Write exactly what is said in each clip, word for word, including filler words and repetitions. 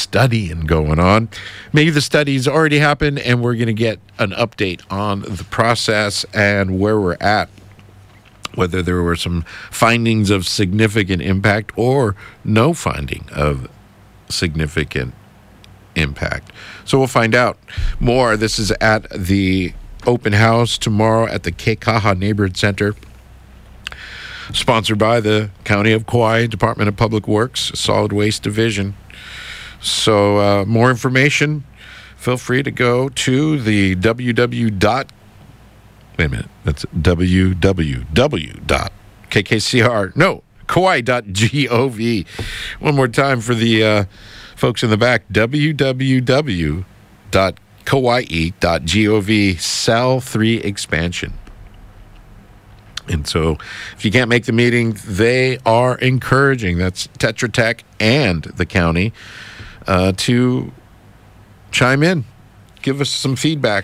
studying going on. Maybe the study's already happened and we're going to get an update on the process and where we're at, whether there were some findings of significant impact or no finding of significant impact. So we'll find out more. This is at the open house tomorrow at the Kekaha Neighborhood Center, sponsored by the County of Kauai Department of Public Works, Solid Waste Division. So uh, more information, feel free to go to the www. Wait a minute, that's www dot k k c r, no, kauai dot gov. One more time for the uh, folks in the back, www dot kauai dot gov, Cell three expansion. And so if you can't make the meeting, they are encouraging, that's Tetra Tech and the county, uh, to chime in, give us some feedback.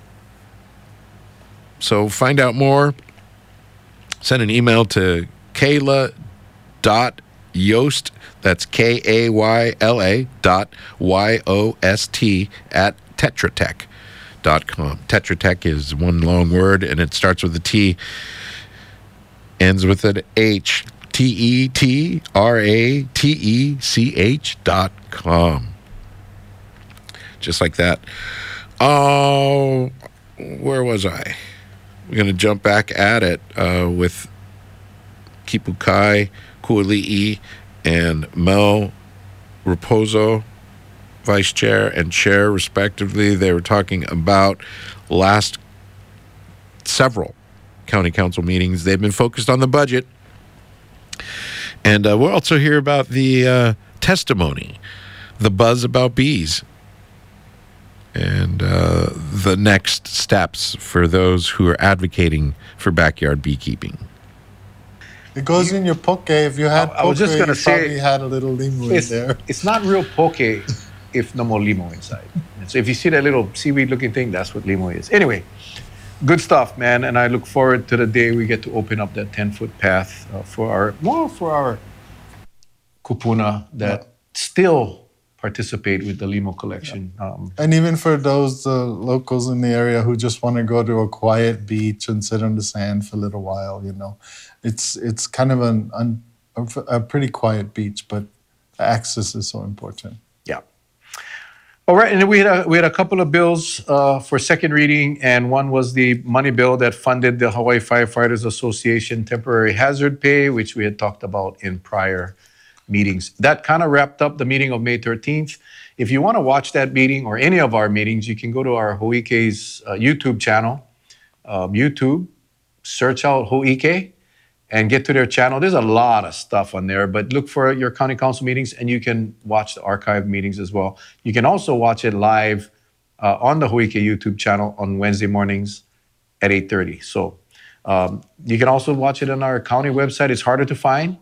So find out more, send an email to Kayla dot Yost, that's K A Y L A dot Y O S T at Tetra Tech dot com. Tetra Tech is one long word, and it starts with a T, ends with an H, T E T R A T E C H dot com. Just like that. Oh, where was I? We're going to jump back at it uh, with Kipukai Kuali'i and Mel Raposo, vice chair and chair, respectively. They were talking about last several county council meetings. They've been focused on the budget. And uh, we'll also hear about the uh, testimony, the buzz about bees, and uh, the next steps for those who are advocating for backyard beekeeping. It goes in your poke. If you had I, poke, I was just gonna you say, probably had a little limo in It's, there. it's not real poke if no more limo inside. And so if you see that little seaweed-looking thing, that's what limo is. Anyway, good stuff, man. And I look forward to the day we get to open up that ten-foot path uh, for our, more for our kupuna that yeah. still participate with the limo collection. Yeah. Um, and even for those uh, locals in the area who just want to go to a quiet beach and sit on the sand for a little while, you know, it's it's kind of an, an, a, a pretty quiet beach, but access is so important. Yeah. All right, and then we had a, we had a couple of bills uh, for second reading, and one was the money bill that funded the Hawaii Firefighters Association temporary hazard pay, which we had talked about in prior meetings. That kind of wrapped up the meeting of May thirteenth. If you want to watch that meeting or any of our meetings, you can go to our Ho'ike's uh, YouTube channel, um, YouTube, search out Ho'ike, and get to their channel. There's a lot of stuff on there, but look for your county council meetings, and you can watch the archive meetings as well. You can also watch it live uh, on the Ho'ike YouTube channel on Wednesday mornings at eight thirty. So um, you can also watch it on our county website. It's harder to find.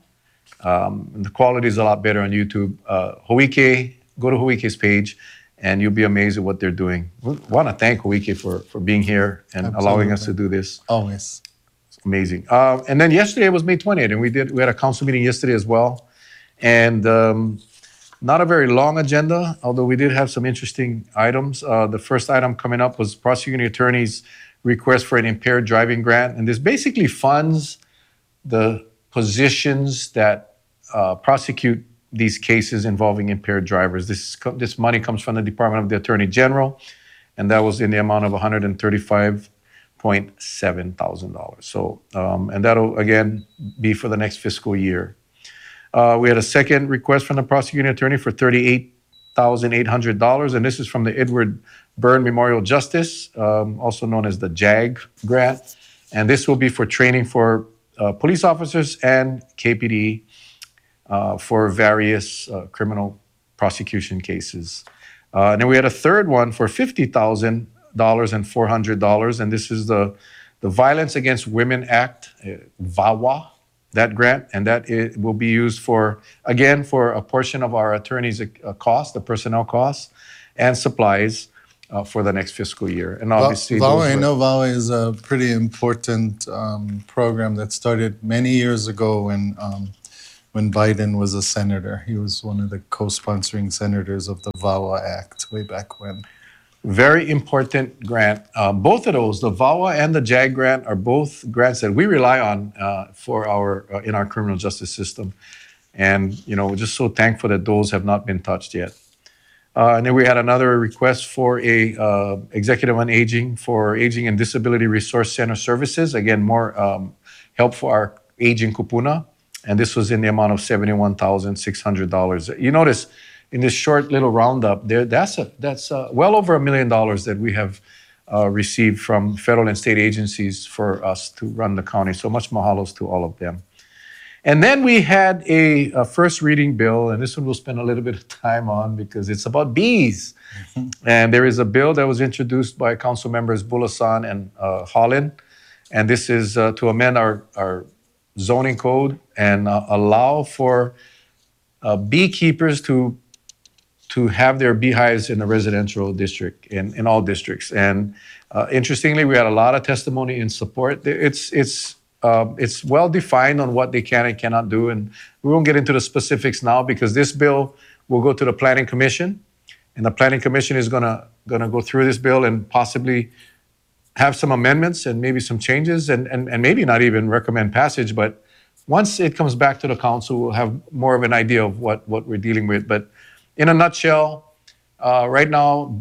Um, the quality is a lot better on YouTube. Uh, Ho'ike, go to Ho'ike's page, and you'll be amazed at what they're doing. We want to thank Ho'ike for, for being here and Absolutely. allowing us to do this. Always. It's amazing. Uh, and then yesterday was May twentieth, and we did we had a council meeting yesterday as well. And um, not a very long agenda, although we did have some interesting items. Uh, the first item coming up was prosecuting attorney's request for an impaired driving grant. And this basically funds the positions that Uh, prosecute these cases involving impaired drivers. This this money comes from the Department of the Attorney General, and that was in the amount of one hundred thirty-five point seven thousand dollars. So, um, and that'll again be for the next fiscal year. Uh, we had a second request from the prosecuting attorney for thirty-eight thousand eight hundred dollars, and this is from the Edward Byrne Memorial Justice, um, also known as the JAG grant, and this will be for training for uh, police officers and K P D. Uh, for various uh, criminal prosecution cases. Uh, and then we had a third one for fifty thousand dollars and four hundred dollars, and this is the, the Violence Against Women Act, uh, VAWA, that grant, and that it will be used for, again, for a portion of our attorney's uh, cost, the personnel costs, and supplies uh, for the next fiscal year. And obviously, VAWA, I know VAWA is a pretty important um, program that started many years ago when um, when Biden was a senator. He was one of the co-sponsoring senators of the VAWA Act way back when. Very important grant. Uh, both of those, the VAWA and the JAG grant, are both grants that we rely on uh, for our uh, in our criminal justice system. And, you know, we're just so thankful that those have not been touched yet. Uh, and then we had another request for a uh, executive on aging for Aging and Disability Resource Center services. Again, more um, help for our aging kupuna. And this was in the amount of seventy-one thousand six hundred dollars. You notice in this short little roundup there, that's a, that's a, well over a million dollars that we have uh, received from federal and state agencies for us to run the county. So much mahalos to all of them. And then we had a, a first reading bill, and this one we'll spend a little bit of time on because it's about bees. Mm-hmm. And there is a bill that was introduced by Council members Bulasan and uh, Holland. And this is uh, to amend our, our zoning code and uh, allow for uh, beekeepers to, to have their beehives in the residential district, in, in all districts. And uh, interestingly, we had a lot of testimony in support. It's, it's, Uh, it's well defined on what they can and cannot do, and we won't get into the specifics now because this bill will go to the Planning Commission, and the Planning Commission is gonna gonna go through this bill and possibly have some amendments and maybe some changes, and and, and maybe not even recommend passage. But once it comes back to the council, we'll have more of an idea of what what we're dealing with. But in a nutshell, uh, right now,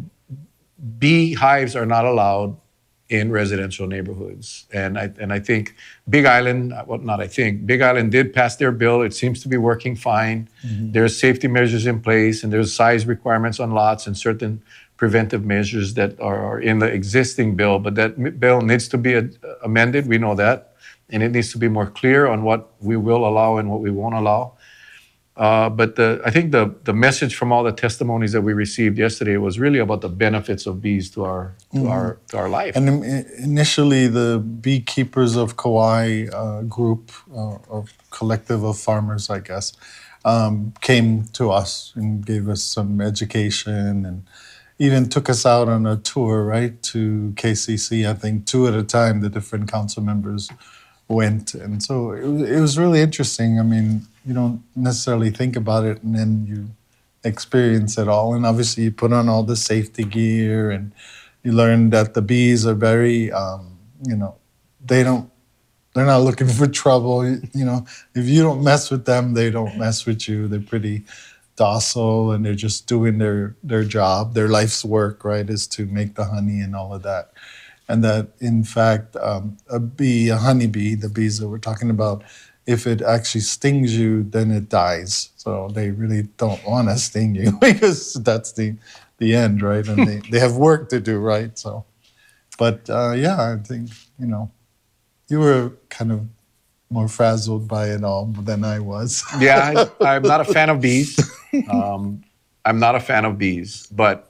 beehives are not allowed in residential neighborhoods. And I, and I think Big Island, well, not I think, Big Island did pass their bill. It seems to be working fine. Mm-hmm. There's safety measures in place, and there's size requirements on lots and certain preventive measures that are, are in the existing bill. But that bill needs to be uh, amended, we know that. And it needs to be more clear on what we will allow and what we won't allow. Uh, but the, I think the, the message from all the testimonies that we received yesterday was really about the benefits of bees to our to mm-hmm. our to our life. And initially, the Beekeepers of Kauai uh, group uh, or collective of farmers, I guess, um, came to us and gave us some education and even took us out on a tour, right, to K C C. I think two at a time, the different council members went, and so it was, it was really interesting. I mean, you don't necessarily think about it, and then you experience it all. And obviously, you put on all the safety gear, and you learn that the bees are very, um, you know, they don't, they're not looking for trouble. You know, if you don't mess with them, they don't mess with you. They're pretty docile, and they're just doing their their job. Their life's work, right, is to make the honey and all of that. And that, in fact, um, a bee, a honeybee, the bees that we're talking about, if it actually stings you, then it dies. So they really don't want to sting you because that's the the end, right? And they, they have work to do, right? So, but uh, yeah, I think, you know, you were kind of more frazzled by it all than I was. Yeah, I, I'm not a fan of bees. Um, I'm not a fan of bees, but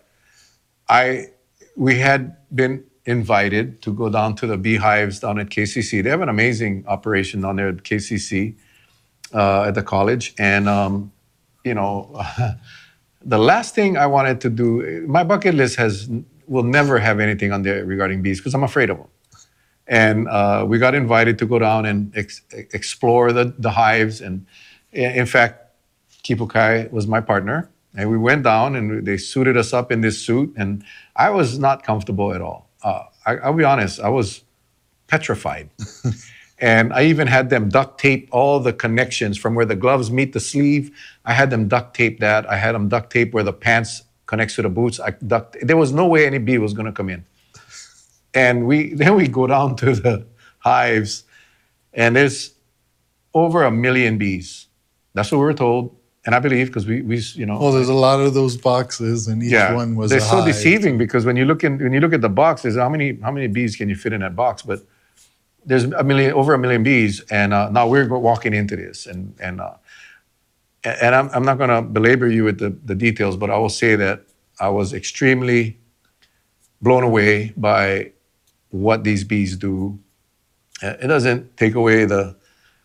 I we had been invited to go down to the beehives down at K C C. They have an amazing operation down there at K C C uh, at the college. And, um, you know, the last thing I wanted to do, my bucket list has will never have anything on there regarding bees because I'm afraid of them. And uh, we got invited to go down and ex- explore the, the hives. And in fact, Kipukai was my partner. And we went down and they suited us up in this suit. And I was not comfortable at all. Uh, I, I'll be honest, I was petrified. And I even had them duct tape all the connections from where the gloves meet the sleeve. I had them duct tape that. I had them duct tape where the pants connects to the boots. I duct, there was no way any bee was going to come in. And we then we go down to the hives, and there's over a million bees. That's what we were told. And I believe, because we, we, you know. Well, there's a lot of those boxes, and each yeah, one was they're a so hive. deceiving because when you look in, when you look at the box, there's how many how many bees can you fit in that box? But there's a million, over a million bees, and uh, now we're walking into this, and and uh, and I'm I'm not going to belabor you with the the details, but I will say that I was extremely blown away by what these bees do. It doesn't take away the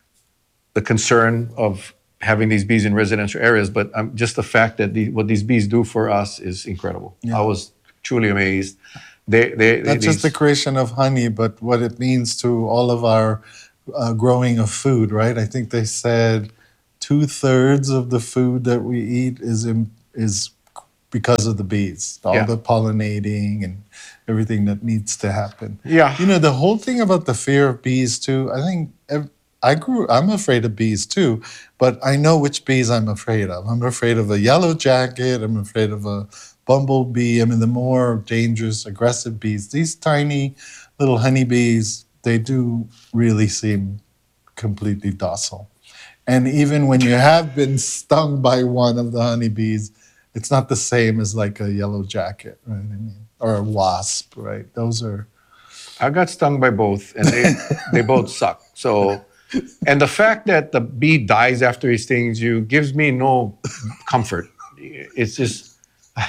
the concern of having these bees in residential areas, but um, just the fact that the, what these bees do for us is incredible. Yeah. I was truly amazed. They, they, Not they, just these, the creation of honey, but what it means to all of our uh, growing of food, right? I think they said two thirds of the food that we eat is in, is because of the bees, all Yeah. the pollinating and everything that needs to happen. Yeah. You know, the whole thing about the fear of bees too, I think ev- I grew, I'm afraid of bees too, but I know which bees I'm afraid of. I'm afraid of a yellow jacket. I'm afraid of a bumblebee. I mean, the more dangerous, aggressive bees, these tiny little honeybees, they do really seem completely docile. And even when you have been stung by one of the honeybees, it's not the same as like a yellow jacket, right? I mean, or a wasp, right? Those are. I got stung by both, and they they both suck. So, and the fact that the bee dies after he stings you gives me no comfort. It's just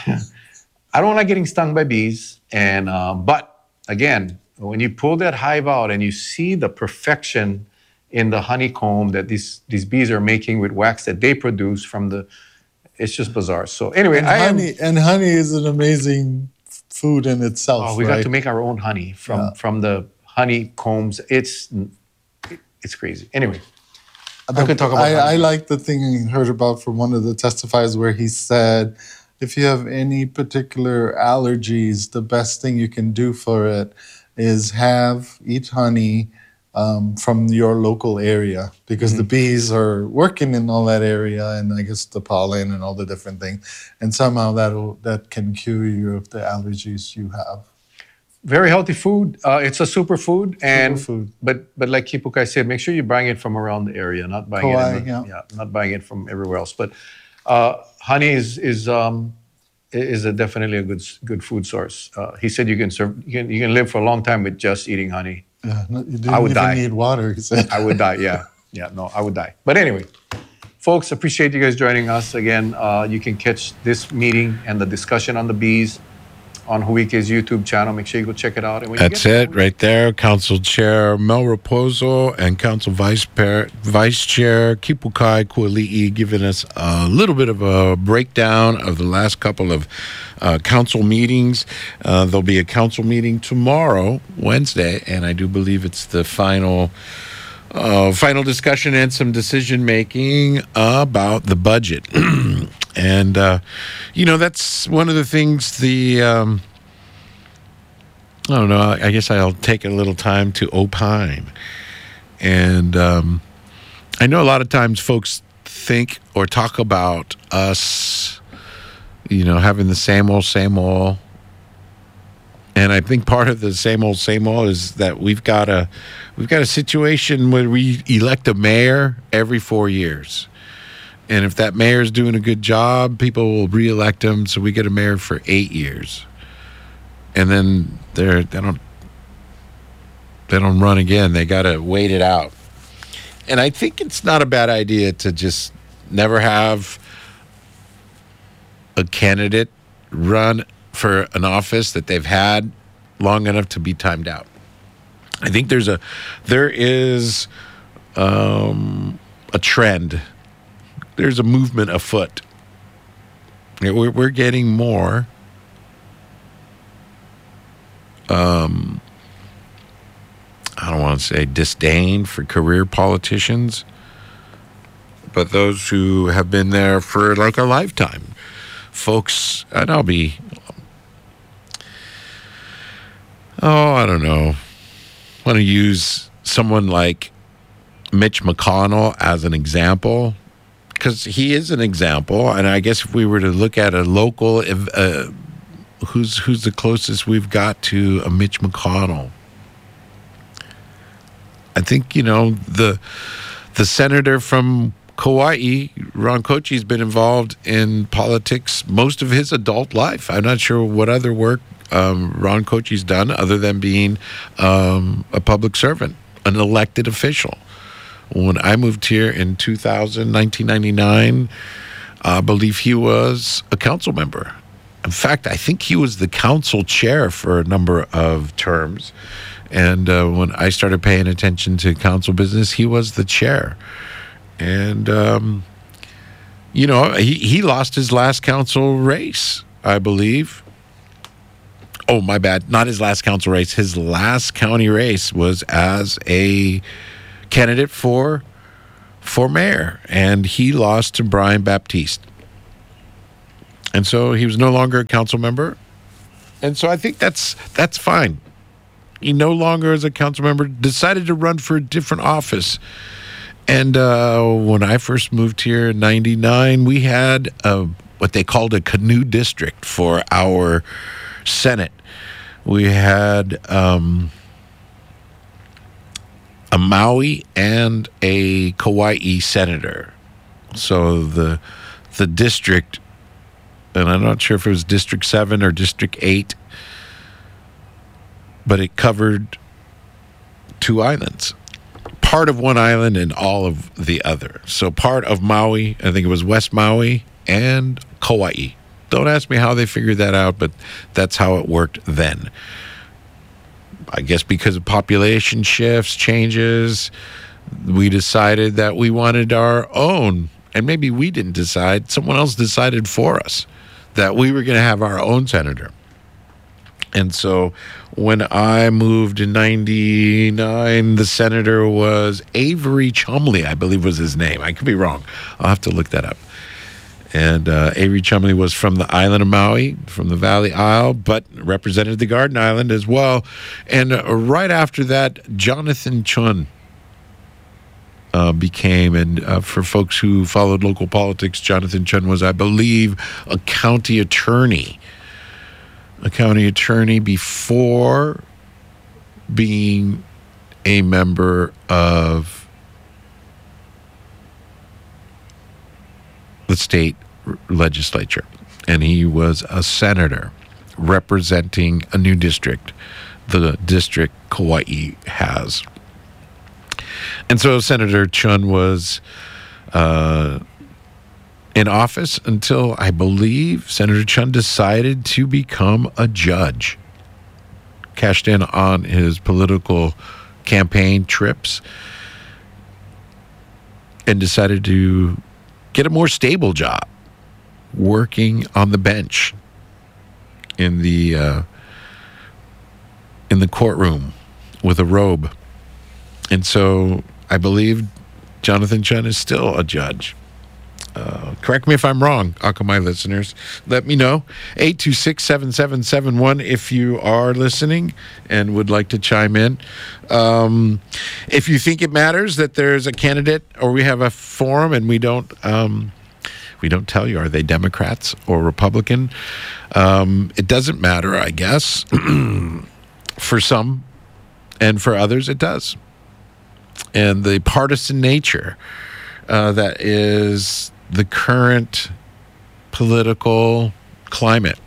I don't like getting stung by bees, and uh, but again, when you pull that hive out and you see the perfection in the honeycomb that these these bees are making with wax that they produce from the, it's just bizarre. So anyway, And I am, honey, and honey is an amazing food in itself. oh, we right? got to make our own honey from Yeah. from the honeycombs. It's it's crazy. Anyway, I could talk about I, honey. I like the thing I heard about from one of the testifiers where he said, if you have any particular allergies, the best thing you can do for it is have eat honey um, from your local area, because the bees are working in all that area, and I guess the pollen and all the different things, and somehow that that can cure you of the allergies you have. Very healthy food. Uh, it's a superfood, and Superfood. but but like Kipukai said, make sure you're buying it from around the area, not buying it, in Kauai, the, yeah. not buying it from everywhere else. But uh, honey is is um, is a definitely a good good food source. Uh, he said you can serve you can you can live for a long time with just eating honey. Yeah, no, you didn't I would even die. need water, he said. I would die. Yeah, yeah. No, I would die. But anyway, folks, appreciate you guys joining us again. Uh, you can catch this meeting and the discussion on the bees on Huike's YouTube channel. Make sure you go check it out. And when you That's get it right there. Council Chair Mel Raposo and Council Vice, Pair, Vice Chair Kipukai Kuali'i giving us a little bit of a breakdown of the last couple of uh, council meetings. Uh, there'll be a council meeting tomorrow, Wednesday, and I do believe it's the final uh, final discussion and some decision making about the budget. And, uh, you know, that's one of the things the, um, I don't know, I guess I'll take a little time to opine. And um, I know a lot of times folks think or talk about us, you know, having the same old, same old. And I think part of the same old, same old is that we've got a, we've got a situation where we elect a mayor every four years. And if that mayor's doing a good job, people will reelect him. So we get a mayor for eight years, and then they're they don't they don't run again. They got to wait it out. And I think it's not a bad idea to just never have a candidate run for an office that they've had long enough to be timed out. I think there's a there is um, a trend. There's a movement afoot. We're, we're getting more um, I don't want to say disdain for career politicians, but those who have been there for like a lifetime. Folks, and I'll be, oh, I don't know. I want to use someone like Mitch McConnell as an example, because he is an example. And I guess if we were to look at a local, uh, who's who's the closest we've got to a Mitch McConnell? I think, you know, the the senator from Kauai, Ron Kochi's been involved in politics most of his adult life. I'm not sure what other work um, Ron Kochi's done other than being um, a public servant, an elected official. When I moved here in two thousand, nineteen ninety-nine, I believe he was a council member. In fact, I think he was the council chair for a number of terms. And uh, when I started paying attention to council business, he was the chair. And, um, you know, he, he lost his last council race, I believe. Oh, my bad. Not his last council race. His last county race was as a candidate for for mayor, and he lost to Brian Baptiste. And so he was no longer a council member. And so I think that's that's fine. He no longer, as a council member, decided to run for a different office. And uh, when I first moved here in ninety-nine, we had a, what they called a canoe district for our Senate. We had um, a Maui and a Kauai senator. So the the district, and I'm not sure if it was District seven or District eight, but it covered two islands. Part of one island and all of the other. So part of Maui, I think it was West Maui, and Kauai. Don't ask me how they figured that out, but that's how it worked then. I guess because of population shifts, changes, we decided that we wanted our own. And maybe we didn't decide. Someone else decided for us that we were going to have our own senator. And so when I moved in ninety-nine, the senator was Avery Chumley, I believe was his name. I could be wrong. I'll have to look that up. And uh, Avery Chumley was from the island of Maui, from the Valley Isle, but represented the Garden Island as well. And uh, right after that, Jonathan Chun uh, became, and uh, for folks who followed local politics, Jonathan Chun was, I believe, a county attorney. A county attorney before being a member of the state legislature. And he was a senator representing a new district, the district Kauai has. And so Senator Chun was uh, in office until, I believe, Senator Chun decided to become a judge. Cashed in on his political campaign trips and decided to get a more stable job working on the bench in the uh, in the courtroom with a robe. And so I believe Jonathan Chun is still a judge. Uh, correct me if I'm wrong, Akamai listeners. Let me know. eight two six, seven seven seven one if you are listening and would like to chime in. Um, if you think it matters that there's a candidate or we have a forum and we don't um, we don't tell you, are they Democrats or Republican? Um, it doesn't matter, I guess. For some and for others, it does. And the partisan nature uh, that is the current political climate.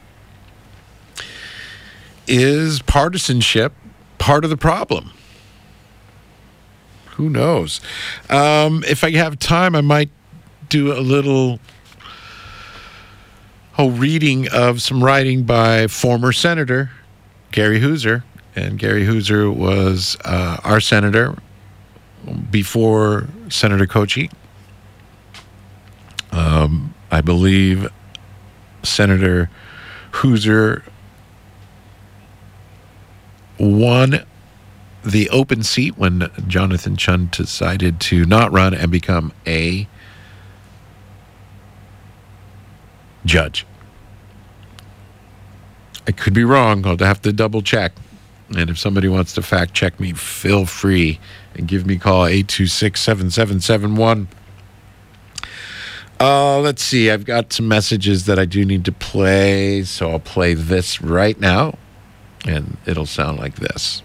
Is partisanship part of the problem? Who knows? Um, if I have time, I might do a little oh, reading of some writing by former Senator Gary Hooser. And Gary Hooser was uh, our senator before Senator Kochi. Um, I believe Senator Hooser won the open seat when Jonathan Chun decided to not run and become a judge. I could be wrong. I'll have to double check. And if somebody wants to fact check me, feel free and give me a call, eight two six, seven seven seven one. Uh, let's see. I've got some messages that I do need to play, so I'll play this right now, and it'll sound like this.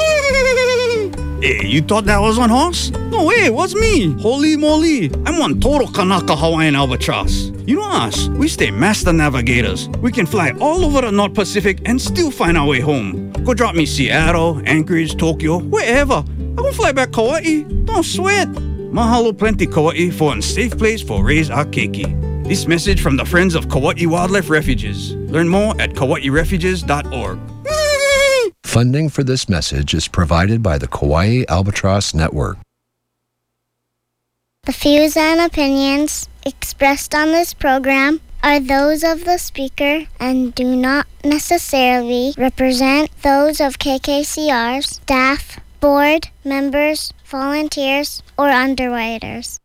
Hey, you thought that was one horse? No way, it was me. Holy moly. I'm one total Kanaka Hawaiian albatross. You know us, we stay master navigators. We can fly all over the North Pacific and still find our way home. Go drop me Seattle, Anchorage, Tokyo, wherever. I won't fly back Kauai. Don't sweat. Mahalo plenty Kauai for a safe place for raise our keiki. This message from the Friends of Kauai Wildlife Refuges. Learn more at kauai refuges dot org. Funding for this message is provided by the Kauai Albatross Network. The views and opinions expressed on this program are those of the speaker and do not necessarily represent those of K K C R's staff, board members, volunteers, or underwriters.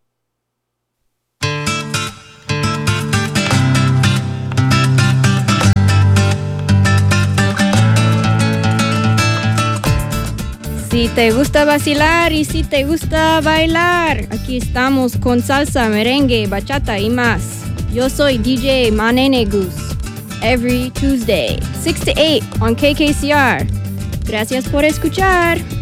Si te gusta vacilar y si te gusta bailar, aquí estamos con salsa, merengue, bachata y más. Yo soy D J Manene Goose. Every Tuesday, six to eight on K K C R. Gracias por escuchar.